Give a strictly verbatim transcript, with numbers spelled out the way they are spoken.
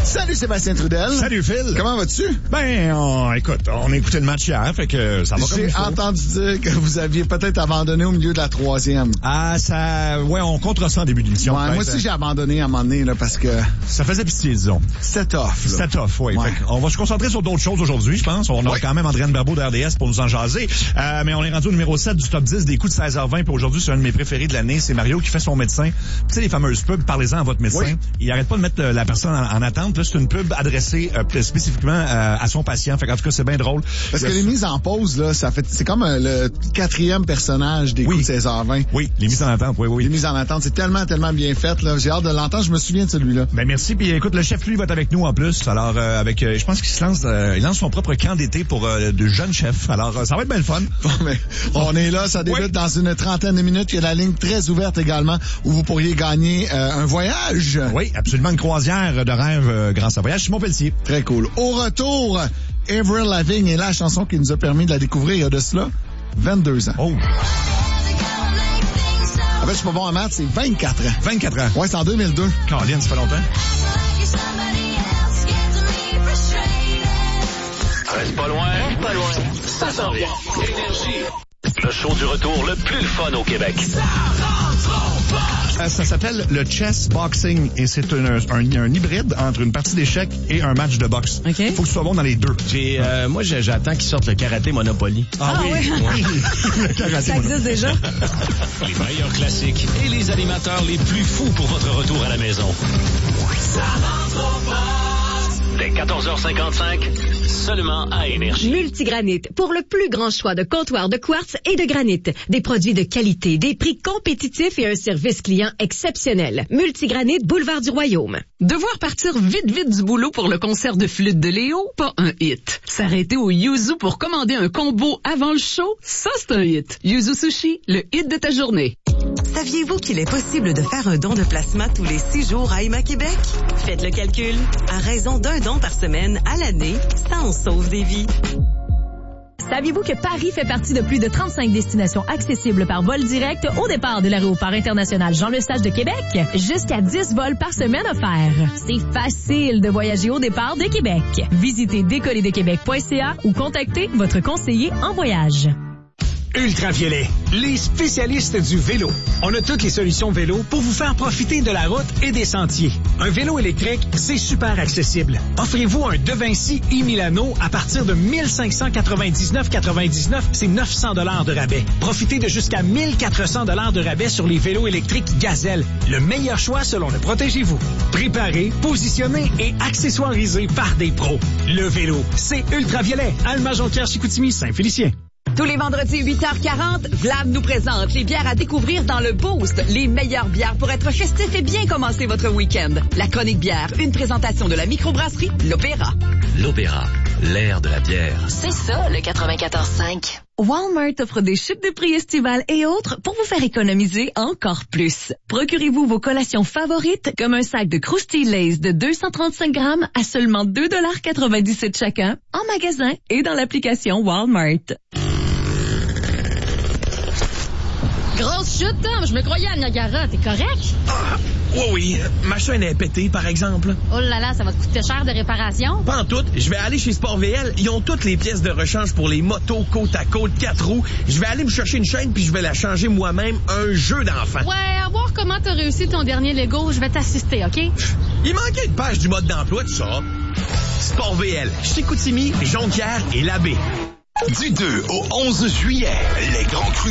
Salut Sébastien Trudel. Salut Phil. Comment vas-tu? Ben, on, écoute, on a écouté le match hier, fait que ça va comme il faut. J'ai entendu dire que vous aviez peut-être abandonné au milieu de la troisième. Ah, ça... Ouais, on contre ça en début d'émission. Ouais, moi aussi, j'ai abandonné à un moment donné, là, parce que... Ça faisait pitié, disons. C'était tough, là. C'était tough, oui. Ouais. On va se concentrer sur d'autres choses aujourd'hui, je pense. On a ouais. quand même Andréane Barbeau de R D S pour nous en jaser. Euh, mais on est rendu au numéro sept du top dix des coups de seize heures vingt. Puis aujourd'hui, c'est un de mes préférés de l'année. C'est Mario qui fait son médecin. Tu sais, les fameuses pubs, parlez-en à votre médecin. Oui. Il arrête pas de mettre la personne en, en attente. Là, c'est une pub adressée euh, spécifiquement euh, à son patient. Fait qu'en tout cas, c'est bien drôle. Parce que les mises en pause, là, ça fait, c'est comme euh, le quatrième personnage des oui. coups de seize heures vingt. Oui, les mises en attente, oui, oui. Les mises en attente, c'est tellement, tellement bien fait, là. J'ai hâte de l'entendre. Je me souviens de celui-là. Ben, merci. Puis écoute, le chef, lui, va être avec nous en plus. Alors, euh, avec, euh, je pense qu'il se lance, euh, il lance son propre camp d'été pour euh, de jeunes chefs. Alors, euh, ça va être bien le fun. Bon, mais on est là, ça débute oui. dans une trentaine de minutes. Il y a la ligne très ouverte également où vous pourriez gagner euh, un voyage. Oui, absolument, une croisière de rêve euh, Grand Savoyage. Simon Pelletier. Très cool. Au retour, Avril Lavigne est la chanson qui nous a permis de la découvrir il y a de cela vingt-deux ans. Oh. En fait, je suis pas bon en maths, c'est vingt-quatre ans. vingt-quatre ans. Ouais, c'est en deux mille deux. Caroline, ça fait longtemps. Reste pas loin. Reste pas loin. Ça s'en vient. Énergie. Le show du retour le plus le fun au Québec. Ça rentre euh, Ça s'appelle le chess boxing et c'est un, un, un hybride entre une partie d'échecs et un match de boxe. Il okay. faut que tu sois bon dans les deux. J'ai, euh, moi, j'attends qu'ils sortent le karaté Monopoly. Ah, ah oui? oui. Le karaté ça existe déjà. Les meilleurs classiques et les animateurs les plus fous pour votre retour à la maison. Ça rentre au poste. Dès quatorze heures cinquante-cinq, seulement à Énergie. Multigranit, pour le plus grand choix de comptoirs de quartz et de granit. Des produits de qualité, des prix compétitifs et un service client exceptionnel. Multigranit, boulevard du Royaume. Devoir partir vite vite du boulot pour le concert de flûte de Léo? Pas un hit. S'arrêter au Yuzu pour commander un combo avant le show? Ça, c'est un hit. Yuzu Sushi, le hit de ta journée. Saviez-vous qu'il est possible de faire un don de plasma tous les six jours à Emma Québec? Faites le calcul. À raison d'un don par semaine à l'année, ça en sauve des vies. Saviez-vous que Paris fait partie de plus de trente-cinq destinations accessibles par vol direct au départ de l'aéroport international Jean-Lesage de Québec? Jusqu'à dix vols par semaine offerts. C'est facile de voyager au départ de Québec. Visitez décoller de québec point c a ou contactez votre conseiller en voyage. Ultraviolet, les spécialistes du vélo. On a toutes les solutions vélo pour vous faire profiter de la route et des sentiers. Un vélo électrique, c'est super accessible. Offrez-vous un De Vinci e-Milano à partir de mille cinq cent quatre-vingt-dix-neuf quatre-vingt-dix-neuf, c'est neuf cents dollars de rabais. Profitez de jusqu'à mille quatre cents dollars de rabais sur les vélos électriques Gazelle. Le meilleur choix selon le Protégez-vous. Préparé, positionné et accessoirisé par des pros. Le vélo, c'est Ultraviolet. Alma Jonquière Chicoutimi, Saint-Félicien. Tous les vendredis huit heures quarante, Vlad nous présente les bières à découvrir dans le Boost. Les meilleures bières pour être festif et bien commencer votre week-end. La chronique bière, une présentation de la microbrasserie L'Opéra. L'Opéra, l'air de la bière. C'est ça, le quatre-vingt-quatorze cinq. Walmart offre des chutes de prix estivales et autres pour vous faire économiser encore plus. Procurez-vous vos collations favorites comme un sac de Krusty Lays de deux cent trente-cinq grammes à seulement deux dollars quatre-vingt-dix-sept chacun en magasin et dans l'application Walmart. Grosse chute, hein? Je me croyais à Niagara. T'es correct? Ah, oui, oui. Ma chaîne est pétée, par exemple. Oh là là, ça va te coûter cher de réparation? Pas en tout. Je vais aller chez Sport V L. Ils ont toutes les pièces de rechange pour les motos côte à côte, quatre roues. Je vais aller me chercher une chaîne puis je vais la changer moi-même. Un jeu d'enfant. Ouais, à voir comment t'as réussi ton dernier Lego, je vais t'assister, OK? Il manquait une page du mode d'emploi, tout ça. Sport V L, Chicoutimi, Jonquière et Labbé. Du deux au onze juillet, les grands crus